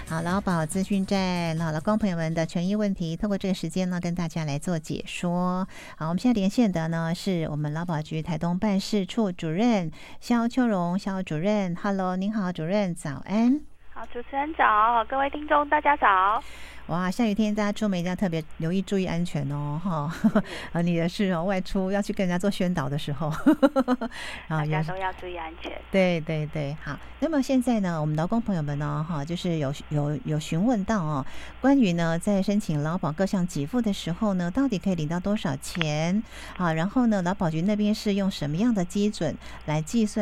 好，劳保资讯站，劳工朋友们的权益问题，透过这个时间呢，跟大家来做解说。好，我们现在连线的呢是我们劳保局台东办事处主任肖秋荣肖主任。Hello， 您好，主任，早安。 好，主持人早，各位听众大家早。 哇，下雨天大家出门一定要特别留意注意安全哦，哈。你的是外出要去跟人家做宣导的时候， 大家都要注意安全。 对对对，好。那么现在呢，我们劳工朋友们呢，就是有询问到哦，关于呢在申请劳保各项给付的时候呢，到底可以领到多少钱啊？然后呢，劳保局那边是用什么样的基准来计算